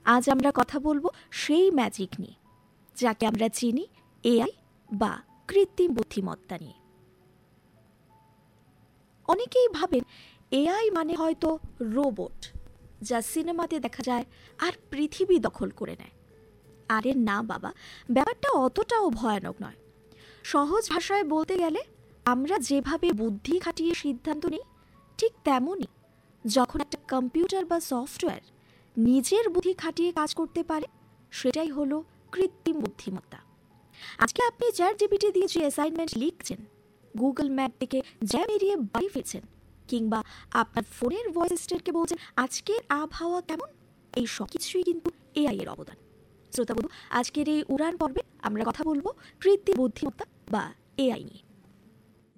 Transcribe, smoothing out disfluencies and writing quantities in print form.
আজ আমরা কথা বলবো সেই ম্যাজিক নিয়ে যাকে আমরা চিনি এআই বা কৃত্রিম বুদ্ধিমত্তা নিয়ে। অনেকেই ভাবেন এআই মানে হয়তো রোবট, যা সিনেমাতে দেখা যায় আর পৃথিবী দখল করে নেয়। আরে না বাবা, ব্যাপারটা অতটাও ভয়ানক নয়। সহজ ভাষায় বলতে গেলে আমরা যেভাবে বুদ্ধি খাটিয়ে সিদ্ধান্ত নিই, ঠিক তেমনই যখন একটা কম্পিউটার বা সফটওয়্যার নিজের বুদ্ধি খাটিয়ে কাজ করতে পারে, সেটাই হলো কৃত্রিম বুদ্ধিমত্তা। আজকে আপনি চ্যাটজিপিটি দিয়ে যে অ্যাসাইনমেন্ট লিখছেন, গুগল ম্যাপ থেকে জ্যাম এড়িয়ে বাড়ি ফিরছেন, কিংবা আপনার ফোনের ভয়েস অ্যাসিস্ট্যান্টকে বলছেন আজকের আবহাওয়া কেমন, এই সব কিছুই কিন্তু এআই এর অবদান। শ্রোতা বন্ধু, আজকের এই উড়ান পর্বে আমরা কথা বলবো কৃত্রিম বুদ্ধিমত্তা বা এআই নিয়ে।